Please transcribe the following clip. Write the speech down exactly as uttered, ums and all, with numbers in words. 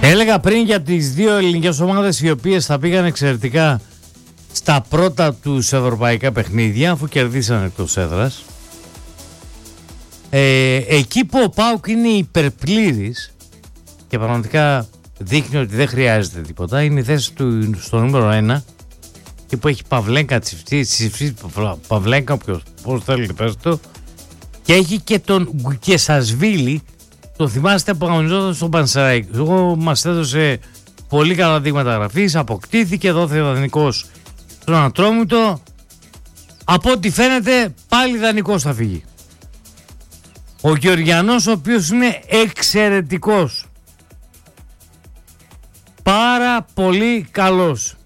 Έλεγα πριν για τις δύο ελληνικές ομάδες οι οποίες θα πήγαν εξαιρετικά στα πρώτα τους ευρωπαϊκά παιχνίδια αφού κερδίσαν εκτός έδρας. Ε, εκεί που ο ΠΑΟΚ είναι υπερπλήρης και πραγματικά δείχνει ότι δεν χρειάζεται τίποτα, είναι η θέση του στο νούμερο ένα και που έχει Παυλέγκα, Τσιφτή, Παυλέγκα, πώς θέλετε πες το, και έχει και τον Γκουκεσασβίλη. Το θυμάστε που αγωνιζόταν στον Πανσεραϊκ. Εγώ μας έδωσε πολύ καλά δείγματα γραφής, αποκτήθηκε, δόθηκε δανεικός στον Ατρόμητο. Από ό,τι φαίνεται πάλι δανεικός θα φύγει. Ο Γεωργιανός, ο οποίος είναι εξαιρετικός, πάρα πολύ καλός.